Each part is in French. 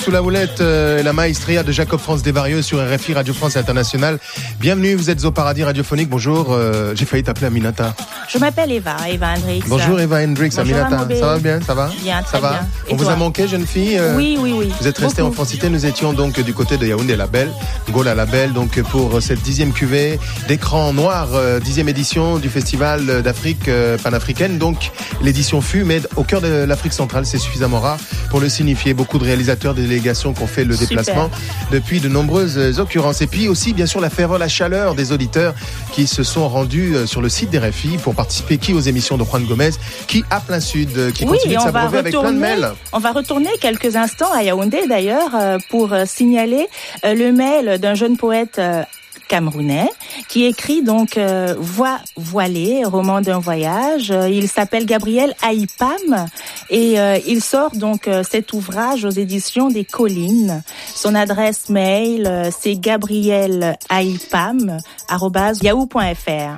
sous la houlette et la maestria de Jacob France Desvarieux sur RFI Radio France Internationale. Bienvenue, vous êtes au paradis radiophonique. Bonjour, j'ai failli t'appeler Aminata. Je m'appelle Eva Hendrix. Bonjour Eva Hendrix, Aminata. Amobé. Ça va bien, ça va? Bien, très ça va. bien. Et On vous toi? a manqué, jeune fille? Oui. Vous êtes restés en Francité. Nous étions donc du côté de Yaoundé Label, Gola Label, donc pour cette 10e cuvée d'écran noir, 10e édition du Festival d'Afrique panafricaine. Donc l'édition fut, mais au cœur de l'Afrique centrale, c'est suffisamment rare pour le signifier. Beaucoup de réalisateurs, de délégations qui ont fait le déplacement depuis de nombreuses occurrences. Et puis aussi, bien sûr, la ferveur, la chaleur des auditeurs qui se sont rendus sur le site d'RFI pour participer, qui aux émissions de Juan Gomez, qui à plein sud, qui continue de s'abreuver avec plein de mails. On va retourner quelques instants à Yaoundé d'ailleurs pour signaler le mail d'un jeune poète camerounais qui écrit donc Voix voilée, roman d'un voyage. Il s'appelle Gabriel Aïpam et il sort donc cet ouvrage aux éditions des Collines. Son adresse mail c'est gabrielaïpam@yahoo.fr.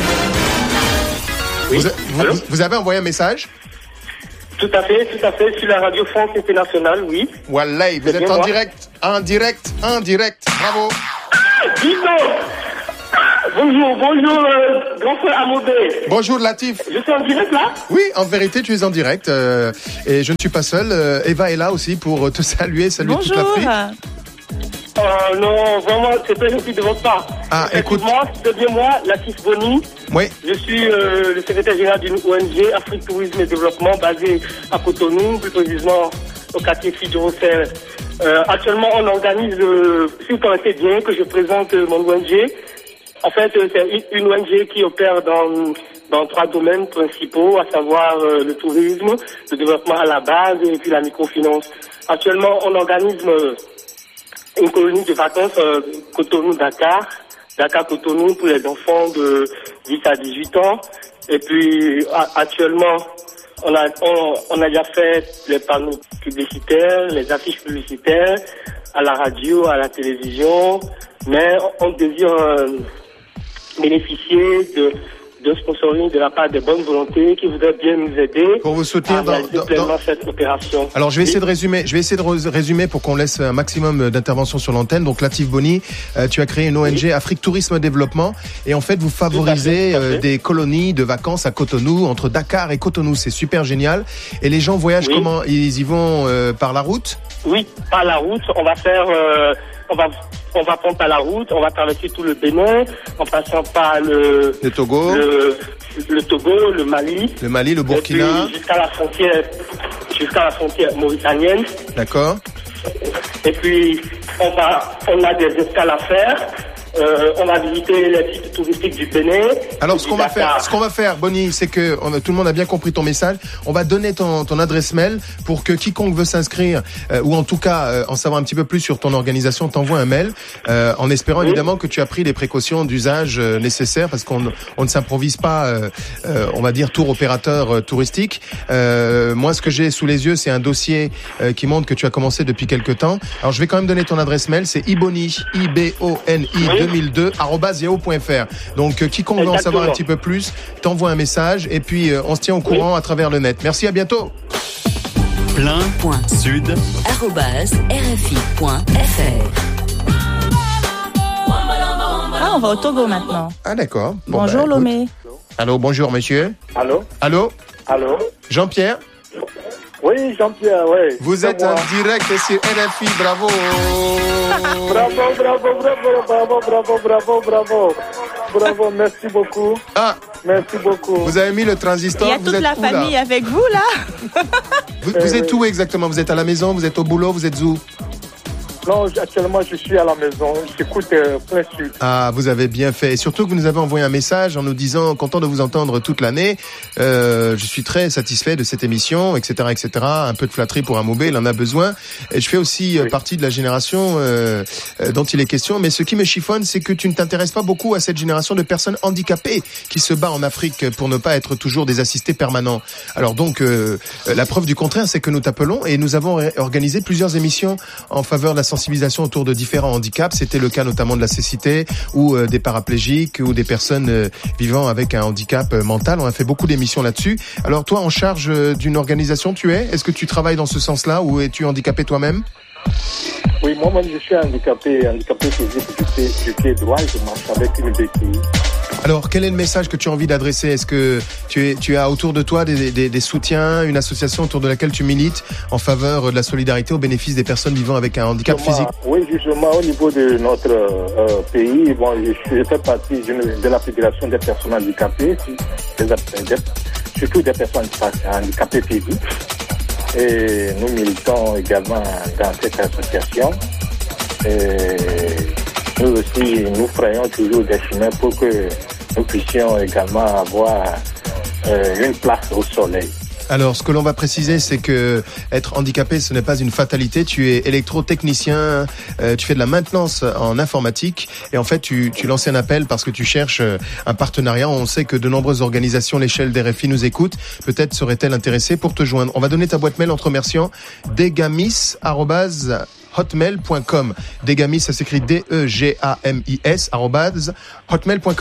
Oui. Vous avez envoyé un message? Tout à fait, sur la radio France Internationale, oui. Wallahi, vous êtes en direct. Bravo. Dico. Bonjour, grand frère Amobé. Bonjour Latif. Je suis en direct là? Oui, en vérité, tu es en direct et je ne suis pas seul. Eva est là aussi pour te saluer toute l'Afrique. Non, vraiment, c'est très gentil de votre part. Ah, écoute. C'est bien moi, Latif Boni. Oui. Je suis le secrétaire général d'une ONG, Afrique Tourisme et Développement, basée à Cotonou, plus précisément au quartier Fidjorosel. Actuellement, on organise, si vous connaissez bien, que je présente mon ONG. En fait, c'est une ONG qui opère dans 3 domaines principaux, à savoir le tourisme, le développement à la base et puis la microfinance. Actuellement, on organise une colonie de vacances Cotonou-Dakar, Dakar-Cotonou pour les enfants de 10 à 18 ans. Et puis, actuellement, on a déjà fait les panneaux publicitaires, les affiches publicitaires, à la radio, à la télévision, mais on désire bénéficier de sponsoring de la part des bonnes volontés qui voudraient bien nous aider pour vous soutenir dans cette opération. Alors je vais essayer de résumer pour qu'on laisse un maximum d'interventions sur l'antenne. Donc Latif Boni, tu as créé une ONG Afrique Tourisme Développement et en fait vous favorisez des colonies de vacances à Cotonou, entre Dakar et Cotonou. C'est super génial. Et les gens voyagent comment? Ils y vont par la route? Oui, par la route. On va faire on va prendre par la route, on va traverser tout le Bénin, en passant par le Togo, le Togo, le Mali, le Burkina, jusqu'à la frontière mauritanienne. D'accord. Et puis on a des escales à faire. On va visiter les sites touristiques du Bénin. Alors ce qu'on va faire, Bonnie, c'est que tout le monde a bien compris ton message. On va donner ton adresse mail pour que quiconque veut s'inscrire ou en tout cas en savoir un petit peu plus sur ton organisation t'envoie un mail en espérant évidemment que tu as pris les précautions d'usage nécessaires parce qu'on ne s'improvise pas, on va dire tour opérateur touristique. Moi, ce que j'ai sous les yeux, c'est un dossier qui montre que tu as commencé depuis quelque temps. Alors je vais quand même donner ton adresse mail, c'est iboni, IBONI 2002@yahoo.fr. Donc quiconque veut en savoir un petit peu plus, t'envoie un message et puis on se tient au courant à travers le net. Merci, à bientôt. plein.sud@rfi.fr. On va au Togo maintenant. Ah d'accord. Bonjour Lomé. Allô, bonjour monsieur. Allô. Jean-Pierre. Oui, Jean-Pierre, oui. Vous êtes en direct sur RFI, bravo. Bravo, merci beaucoup. Merci beaucoup. Vous avez mis le transistor. Il y a toute la famille avec vous là. Vous êtes où exactement? Vous êtes à la maison, vous êtes au boulot, vous êtes où? Non, actuellement, je suis à la maison. J'écoute plein sud. Ah, vous avez bien fait. Et surtout que vous nous avez envoyé un message en nous disant, content de vous entendre toute l'année. Je suis très satisfait de cette émission, etc., etc. Un peu de flatterie pour Amobé, il en a besoin. Et je fais aussi partie de la génération dont il est question. Mais ce qui me chiffonne, c'est que tu ne t'intéresses pas beaucoup à cette génération de personnes handicapées qui se bat en Afrique pour ne pas être toujours des assistés permanents. Alors donc, la preuve du contraire, c'est que nous t'appelons et nous avons organisé plusieurs émissions en faveur de la sensibilisation autour de différents handicaps. C'était le cas notamment de la cécité ou des paraplégiques ou des personnes vivant avec un handicap mental. On a fait beaucoup d'émissions là-dessus. Alors toi, en charge d'une organisation, tu es? Est-ce que tu travailles dans ce sens-là ou es-tu handicapé toi-même? Oui, moi-même, je suis handicapé physique du pied droit et je marche avec une béquille. Alors, quel est le message que tu as envie d'adresser? Est-ce que tu as autour de toi des soutiens, une association autour de laquelle tu milites en faveur de la solidarité au bénéfice des personnes vivant avec un handicap physique? Oui, justement, au niveau de notre pays, je fais partie de la Fédération des personnes handicapées, surtout des personnes handicapées physiques. Et nous militons également dans cette association. Et nous aussi, nous frayons toujours des chemins pour que nous puissions également avoir une place au soleil. Alors, ce que l'on va préciser, c'est que être handicapé, ce n'est pas une fatalité. Tu es électrotechnicien, tu fais de la maintenance en informatique et en fait, tu lances un appel parce que tu cherches un partenariat. On sait que de nombreuses organisations, l'échelle des RFI nous écoutent. Peut-être seraient-elles intéressées pour te joindre. On va donner ta boîte mail en te remerciant. degamis@hotmail.com. Degamis, ça s'écrit DEGAMIS @hotmail.com.